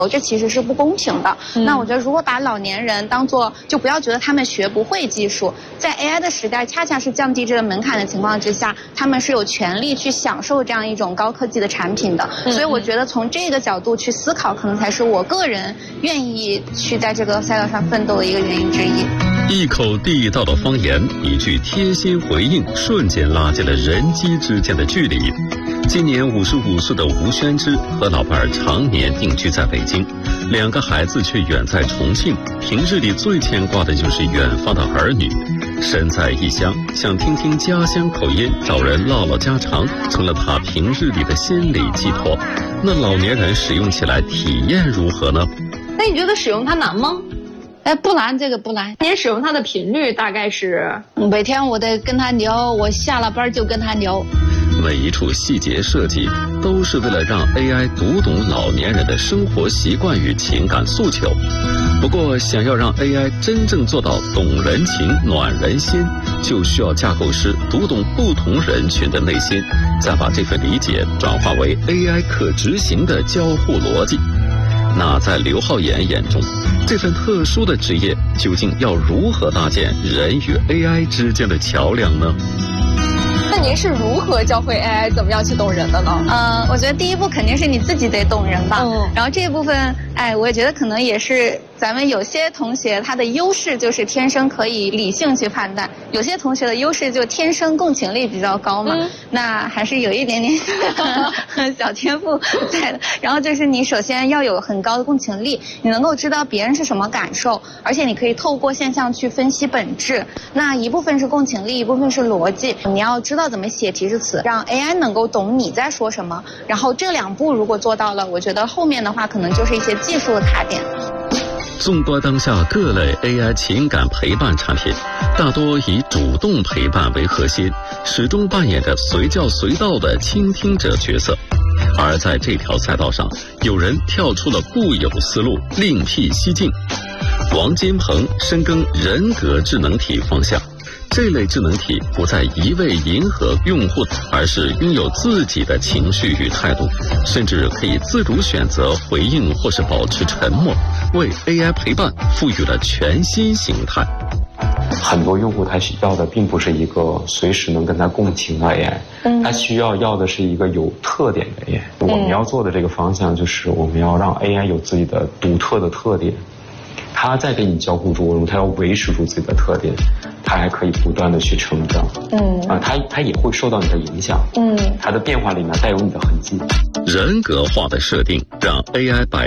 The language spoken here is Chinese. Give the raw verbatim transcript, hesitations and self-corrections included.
这其实是不公平的。嗯、那我觉得，如果把老年人当做，就不要觉得他们学不会技术，在 A I 的时代，恰恰是降低这个门槛的情况之下，他们是有权利去享受这样一种高科技的产品的。嗯、所以我觉得从这个角度去思考，可能才是我个人愿意去在这个赛道上奋斗的一个原因之一。 一口地道的方言，一句贴心回应，瞬间拉近了人机之间的距离。今年五十五岁的吴宣之和老伴儿常年定居在北京，两个孩子却远在重庆。平日里最牵挂的就是远方的儿女，身在异乡，想听听家乡口音，找人唠唠家常，成了他平日里的心理寄托。那老年人使用起来体验如何呢？ 那你觉得使用它难吗？ 哎，不难，这个不难。 您使用它的频率大概是？ 每天我得跟他聊，我下了班就跟他聊。 每一处细节设计都是为了让 A I 读懂老年人的生活习惯与情感诉求。不过，想要让 A I 真正做到懂人情、暖人心，就需要架构师读懂不同人群的内心，再把这份理解转化为 A I 可执行的交互逻辑。那在刘浩岩眼中，这份特殊的职业究竟要如何搭建人与 A I 之间的桥梁呢？ 那您是如何教会 A I 怎么样去懂人的呢？ 呃，我觉得第一步肯定是你自己得懂人吧。嗯。然后这一部分，哎，我觉得可能也是咱们有些同学他的优势就是天生可以理性去判断，有些同学的优势就天生共情力比较高嘛。嗯。那还是有一点点小天赋在的。然后就是你首先要有很高的共情力，你能够知道别人是什么感受，而且你可以透过现象去分析本质。那一部分是共情力，一部分是逻辑。你要知道怎么写提示词，让 A I 能够懂你在说什么。然后这两步如果做到了，我觉得后面的话可能就是一些技术的卡点。 纵观当下各类 A I 情感陪伴产品，大多以主动陪伴为核心，始终扮演着随叫随到的倾听者角色。而在这条赛道上，有人跳出了固有思路，另辟蹊径。王金鹏深耕人格智能体方向，这类智能体不再一味迎合用户，而是拥有自己的情绪与态度，甚至可以自主选择回应或是保持沉默，为 A I 陪伴赋予了全新形态。 很多用户他需要的并不是一个随时能跟他共情的 A I，嗯，他需要要的是一个有特点的 A I。嗯、我们要做的这个方向就是我们要让 A I 有自己的独特的特点，他在跟你交互过程中，他要维持住自己的特点，他还可以不断的去成长。嗯，啊，他他也会受到你的影响。嗯，他的变化里面带有你的痕迹。 人格化的设定让 A I 摆